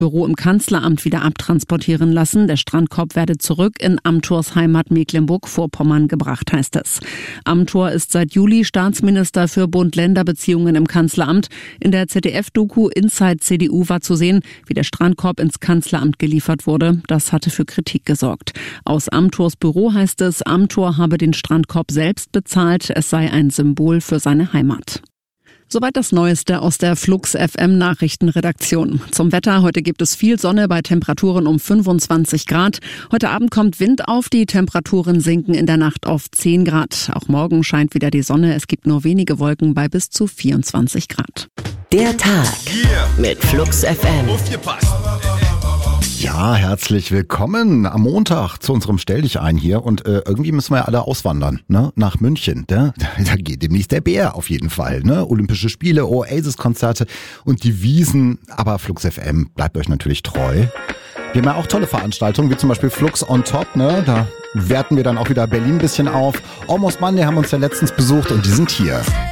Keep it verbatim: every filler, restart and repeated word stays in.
Büro im Kanzleramt wieder abtransportieren lassen. Der Strandkorb werde zurück in Amthors Heimat Mecklenburg-Vorpommern gebracht, heißt es. Amthor ist seit Juli Staatsminister für Bund-Länder-Beziehungen im Kanzleramt. In der Z D F-Doku Inside C D U war zu sehen, wie der Strandkorb ins Kanzleramt geliefert wurde. Das hatte für Kritik gesorgt. Aus Amthors Büro heißt es, Amthor habe den Strandkorb selbst bezahlt. Es sei ein Symbol für seine Heimat. Soweit das Neueste aus der Flux F M Nachrichtenredaktion. Zum Wetter: Heute gibt es viel Sonne bei Temperaturen um fünfundzwanzig Grad. Heute Abend kommt Wind auf, die Temperaturen sinken in der Nacht auf zehn Grad. Auch morgen scheint wieder die Sonne. Es gibt nur wenige Wolken bei bis zu vierundzwanzig Grad. Der Tag mit Flux F M. Ja, herzlich willkommen am Montag zu unserem Stell dich ein hier und äh, irgendwie müssen wir ja alle auswandern, ne, nach München, ne? Da geht demnächst der Bär auf jeden Fall, ne? Olympische Spiele, Oasis-Konzerte und die Wiesn, aber Flux F M bleibt euch natürlich treu. Wir haben ja auch tolle Veranstaltungen, wie zum Beispiel Flux on Top, ne? Da werten wir dann auch wieder Berlin ein bisschen auf. Almost Monday haben uns ja letztens besucht und die sind hier.